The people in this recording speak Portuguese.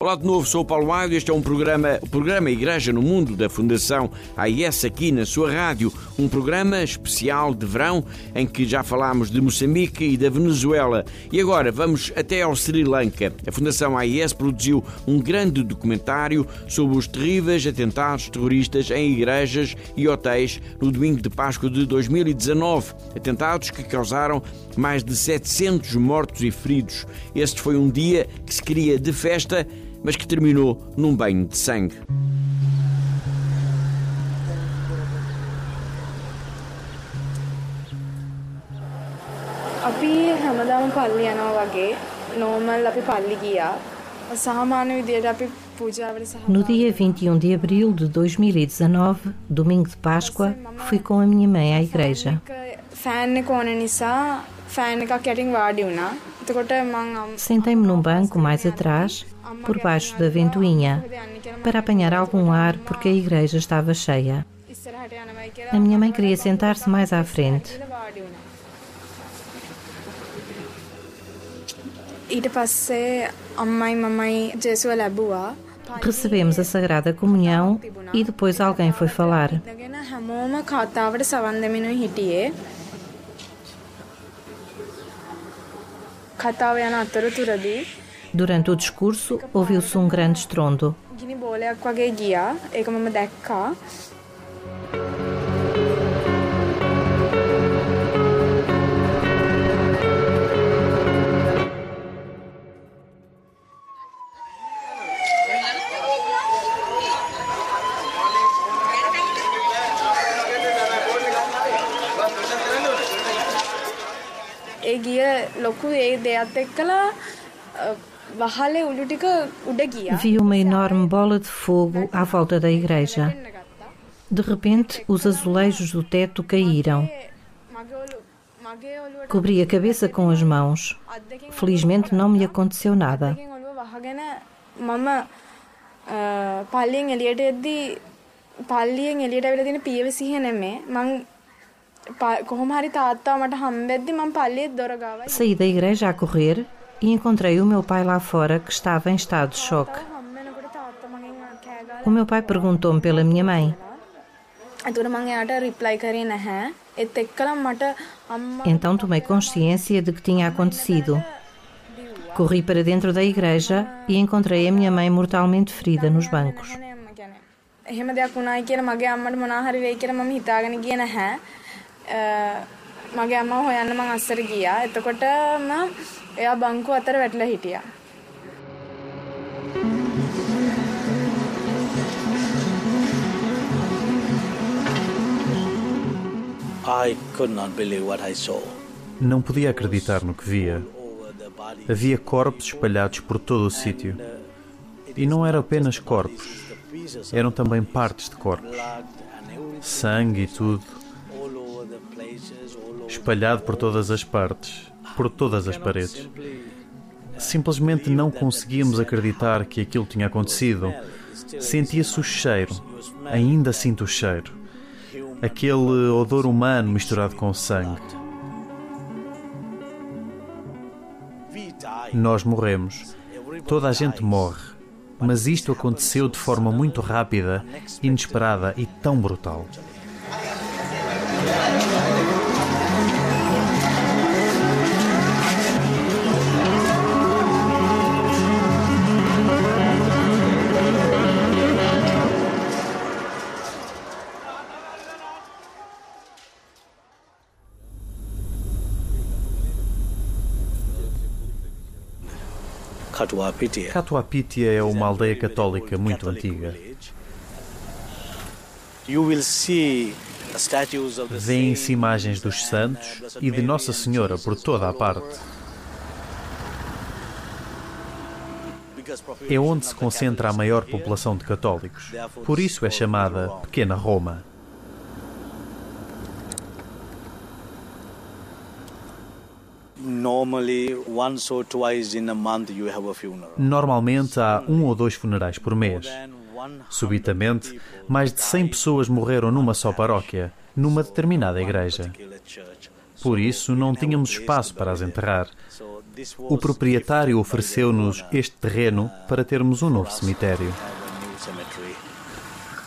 Olá de novo, sou o Paulo Maio. Este é o programa Igreja no Mundo da Fundação AIS aqui na sua rádio. Um programa especial de verão em que já falámos de Moçambique e da Venezuela. E agora vamos até ao Sri Lanka. A Fundação AIS produziu um grande documentário sobre os terríveis atentados terroristas em igrejas e hotéis no domingo de Páscoa de 2019. Atentados que causaram mais de 700 mortos e feridos. Este foi um dia que se queria de festa, mas que terminou num banho de sangue. අපි හැමදාම පල්ලි යනවා වගේ normal අපි පල්ලි ගියා. සාමාන්‍ය විදියට අපි පූජාවල සහ No dia 21 de abril de 2019, domingo de Páscoa, fui com a minha mãe à igreja. Fan එක ඕන නිසා ෆෑන් එකක් යටින් වාඩි වුණා. එතකොට මම Sentei-me num banco mais atrás, por baixo da ventoinha, para apanhar algum ar porque a igreja estava cheia. ඉස්සරහට යනවා කියලා A minha mãe queria sentar-se mais à frente. වාඩි වුණා. ඊට පස්සේ අම්මයි මමයි ජේසුව ලැබුවා. Recebemos a Sagrada Comunhão e depois alguém foi falar. ඉඳගෙන හැමෝම කතාවට සවන් දෙමිනුයි හිටියේ. කතාව යන අතරතුරදී Durante o discurso, ouviu-se um grande estrondo. ගිනි බෝලයක් වගේ ගියා. ඒක මම දැක්කා. ඒ ගිය ලොකු ඒ දෙයත් එක්කලා වහලේ උළු ටික උඩ ගියා. Vi uma enorme bola de fogo à volta da igreja. De repente, os azulejos do teto caíram. මගේ ඔළුවට Cobri a cabeça com as mãos. Felizmente não me aconteceu nada. ඔළුව වහගෙන මම පල්ලියෙන් එළියට එද්දී පල්ලියෙන් එළියට ඇවිල්ලා තියෙන පියවසිහිය නෙමෙයි මං කොහොම හරි තාත්තා මට හම්බෙද්දි මම පල්ලියේ දොර ගාවයි Saí da igreja a correr e encontrei o meu pai lá fora que estava em estado de choque. හම්බෙනකොට තාත්තා මගෙන් කෑ ගාලා O meu pai perguntou-me pela minha mãe. එතකොට මං එයාට රිප්ලයි කරේ නැහැ. ඒත් එක්කලා මට අම්මා Então tomei consciência de que tinha acontecido. Corri para dentro da igreja e encontrei a minha mãe mortalmente ferida nos bancos. එහෙම දෙයක් වුණායි කියලා මගේ අම්මට මොනවා හරි වෙයි කියලා මම හිතාගෙන ගියේ නැහැ. මගේ අම්මව හොයන්න මං අස්සර ගියා. එතකොටම එයා බංකුව අතර වැටලා හිටියා. I could not believe what I saw. Não podia acreditar no que via. Havia corpos espalhados por todo o sítio. E não eram apenas corpos, eram também partes de corpos. Sangue e tudo, espalhado por todas as partes, por todas as paredes. Simplesmente não conseguíamos acreditar que aquilo tinha acontecido. Sentia-se o cheiro, ainda sinto o cheiro. Aquele odor humano misturado com sangue. Nós morremos. Toda a gente morre. Mas isto aconteceu de forma muito rápida, inesperada e tão brutal. Catuapitia é uma aldeia católica muito antiga. Vêem-se imagens dos santos e de Nossa Senhora por toda a parte. É onde se concentra a maior população de católicos. Por isso é chamada Pequena Roma. Normalmente há 1 ou 2 funerais por mês. Subitamente, mais de 100 pessoas morreram numa só paróquia, numa determinada igreja. Por isso, não tínhamos espaço para as enterrar. O proprietário ofereceu-nos este terreno para termos um novo cemitério.